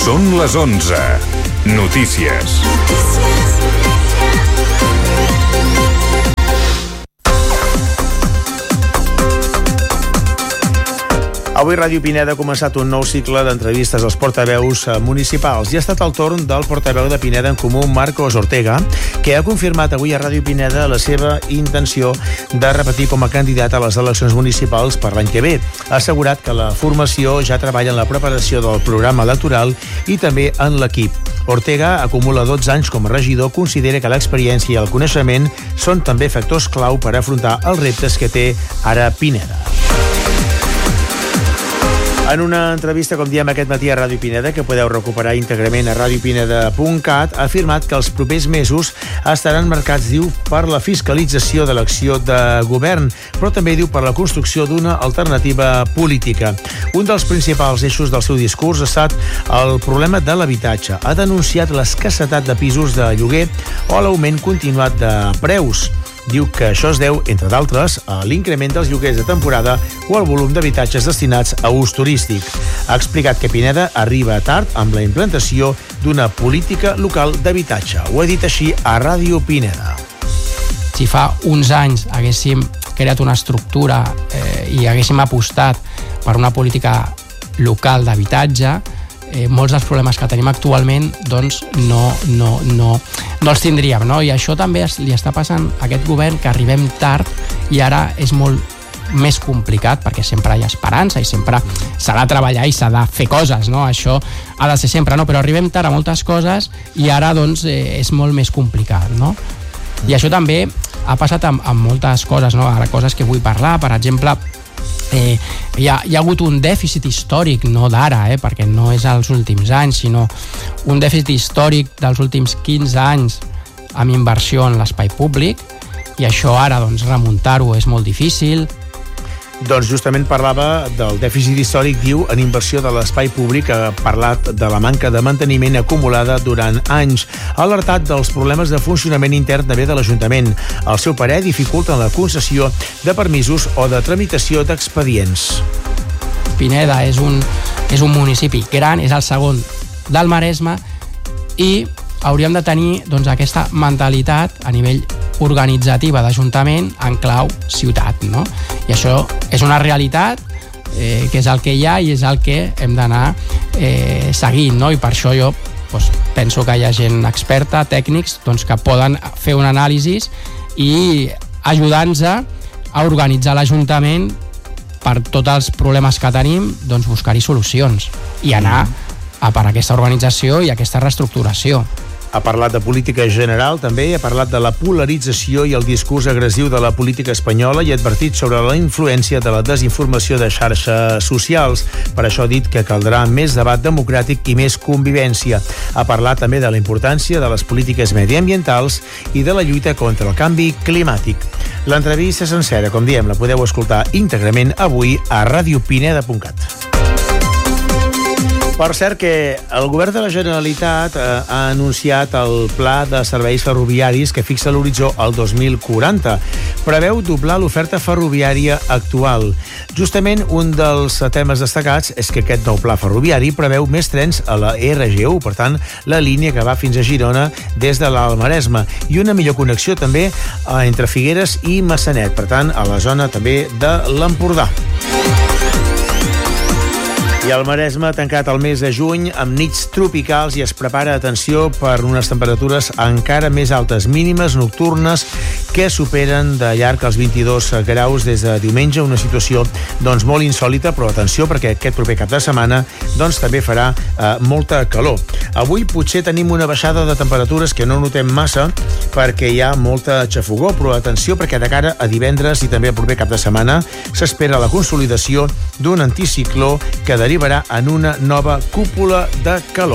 Són les 11. Notícies. Avui Ràdio Pineda ha començat un nou cicle d'entrevistes als portaveus municipals i ha estat el torn del portaveu de Pineda en Comú, Marcos Ortega, que ha confirmat avui a Ràdio Pineda la seva intenció de repetir com a candidat a les eleccions municipals per l'any que ve. Ha assegurat que la formació ja treballa en la preparació del programa electoral i també en l'equip. Ortega acumula 12 anys com a regidor, considera que l'experiència i el coneixement són també factors clau per afrontar els reptes que té ara Pineda. En una entrevista, com diem aquest matí a Ràdio Pineda, que podeu recuperar íntegrament a radiopineda.cat, ha afirmat que els propers mesos estaran marcats, diu, per la fiscalització de l'acció de govern, però també, diu, per la construcció d'una alternativa política. Un dels principals eixos del seu discurs ha estat el problema de l'habitatge. Ha denunciat l'escassetat de pisos de lloguer o l'augment continuat de preus. Diu que això es deu, entre d'altres, a l'increment dels lloguers de temporada o al volum d'habitatges destinats a ús turístic. Ha explicat que Pineda arriba tard amb la implantació d'una política local d'habitatge. Ho ha dit així a Ràdio Pineda. Si fa uns anys haguéssim creat una estructura i haguéssim apostat per una política local d'habitatge, molts dels problemes que tenim actualment doncs no els tindríem, no? I això també li està passant a aquest govern, que arribem tard i ara és molt més complicat, perquè sempre hi ha esperança i sempre s'ha de treballar i s'ha de fer coses, no? Això ha de ser sempre, no? Però arribem tard a moltes coses i ara doncs és molt més complicat, no? I això també ha passat amb moltes coses, no? Ara, coses que vull parlar, per exemple, hi ha hagut un dèficit històric, no d'ara, perquè no és als últims anys, sinó un dèficit històric dels últims 15 anys amb inversió en l'espai públic, i això ara doncs remuntar-ho és molt difícil. Doncs justament parlava del dèficit històric, diu, en inversió de l'espai públic. Ha parlat de la manca de manteniment acumulada durant anys. Ha alertat dels problemes de funcionament intern també de l'Ajuntament. Al seu parer, dificulten la concessió de permisos o de tramitació d'expedients. Pineda és un municipi gran, és el segon del Maresme, i hauríem de tenir doncs aquesta mentalitat a nivell organitzativa d'Ajuntament en clau ciutat, no? I això és una realitat que és el que hi ha i és el que hem d'anar seguint, no? I per això jo penso que hi ha gent experta, tècnics, doncs, que poden fer un anàlisi i ajudar-nos a organitzar l'Ajuntament per tots els problemes que tenim, doncs buscar-hi solucions i anar a per aquesta organització i aquesta reestructuració. Ha parlat de política general, també ha parlat de la polarització i el discurs agressiu de la política espanyola i ha advertit sobre la influència de la desinformació de xarxes socials. Per això ha dit que caldrà més debat democràtic i més convivència. Ha parlat també de la importància de les polítiques mediambientals i de la lluita contra el canvi climàtic. L'entrevista sencera, com diem, la podeu escoltar íntegrament avui a radiopineda.cat. Per cert, que el govern de la Generalitat ha anunciat el pla de serveis ferroviaris que fixa l'horitzó al 2040. Preveu doblar l'oferta ferroviària actual. Justament un dels temes destacats és que aquest nou pla ferroviari preveu més trens a la RG1, per tant, la línia que va fins a Girona des de l'Alt Maresme, i una millor connexió també entre Figueres i Massanet, per tant, a la zona també de l'Empordà. I el Maresme ha tancat el mes de juny amb nits tropicals i es prepara, atenció, per unes temperatures encara més altes, mínimes nocturnes que superen de llarg els 22 graus des de diumenge, una situació doncs molt insòlita, però atenció, perquè aquest proper cap de setmana doncs també farà molta calor. Avui potser tenim una baixada de temperatures que no notem massa perquè hi ha molta xafogor, però atenció, perquè de cara a divendres i també el proper cap de setmana s'espera la consolidació d'un anticicló que derivarà en una nova cúpula de calor.